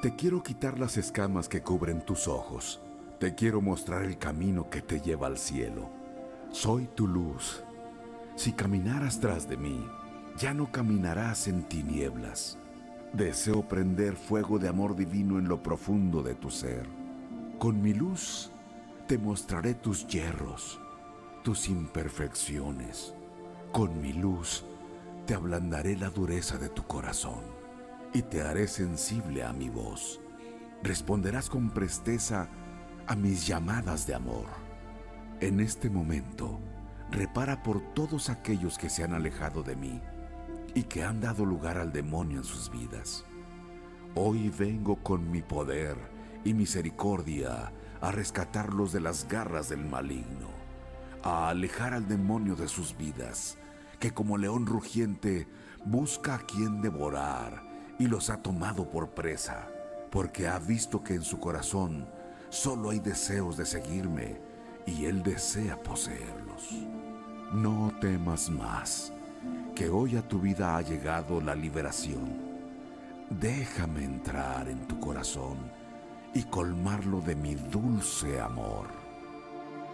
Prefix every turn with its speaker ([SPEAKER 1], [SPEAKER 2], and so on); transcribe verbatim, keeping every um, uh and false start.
[SPEAKER 1] Te quiero quitar las escamas que cubren tus ojos. Te quiero mostrar el camino que te lleva al cielo. Soy tu luz. Si caminaras tras de mí, ya no caminarás en tinieblas. Deseo prender fuego de amor divino en lo profundo de tu ser. Con mi luz te mostraré tus yerros, tus imperfecciones. Con mi luz te ablandaré la dureza de tu corazón y te haré sensible a mi voz. Responderás con presteza a mis llamadas de amor. En este momento, repara por todos aquellos que se han alejado de mí y que han dado lugar al demonio en sus vidas. Hoy vengo con mi poder y misericordia a rescatarlos de las garras del maligno, a alejar al demonio de sus vidas, que como león rugiente busca a quien devorar y los ha tomado por presa, porque ha visto que en su corazón solo hay deseos de seguirme y él desea poseerlos. No temas más, que hoy a tu vida ha llegado la liberación. Déjame entrar en tu corazón y colmarlo de mi dulce amor.